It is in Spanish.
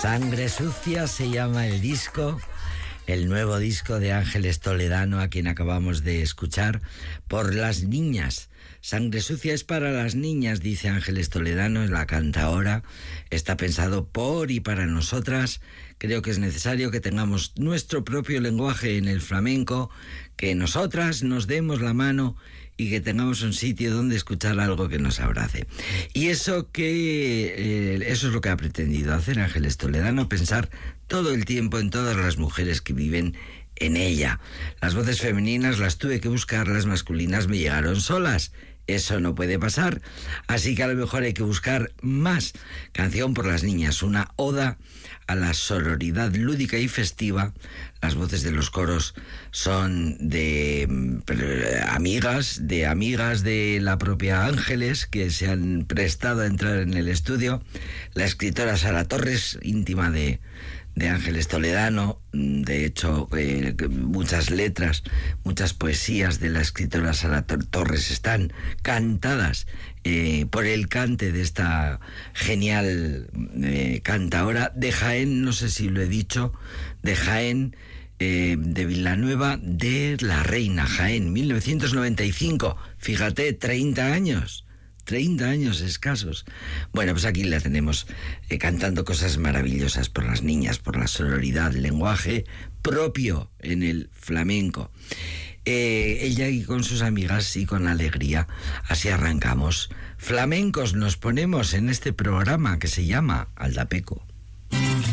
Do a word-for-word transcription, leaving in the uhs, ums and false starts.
Sangre Sucia se llama el disco, el nuevo disco de Ángeles Toledano, a quien acabamos de escuchar, por las niñas. Sangre Sucia es para las niñas, dice Ángeles Toledano, la cantaora. Está pensado por y para nosotras. Creo que es necesario que tengamos nuestro propio lenguaje en el flamenco, que nosotras nos demos la mano y que tengamos un sitio donde escuchar algo que nos abrace. Y eso que eh, eso es lo que ha pretendido hacer Ángeles Toledano, pensar todo el tiempo en todas las mujeres que viven en ella. Las voces femeninas las tuve que buscar, las masculinas me llegaron solas. Eso no puede pasar, así que a lo mejor hay que buscar más. Canción por las niñas, una oda a la sororidad lúdica y festiva. Las voces de los coros son de eh, amigas, de amigas de la propia Ángeles, que se han prestado a entrar en el estudio. La escritora Sara Torres, íntima de... de Ángeles Toledano. De hecho, eh, muchas letras, muchas poesías de la escritora Sara Torres están cantadas eh, por el cante de esta genial eh, cantaora de Jaén, no sé si lo he dicho, de Jaén, eh, de Villanueva de la Reina, Jaén, mil novecientos noventa y cinco. Fíjate, treinta años. treinta años escasos. Bueno, pues aquí la tenemos eh, cantando cosas maravillosas por las niñas, por la sororidad, lenguaje propio en el flamenco. Eh, ella y con sus amigas y con alegría. Así arrancamos. Flamencos nos ponemos en este programa que se llama Aldapeco.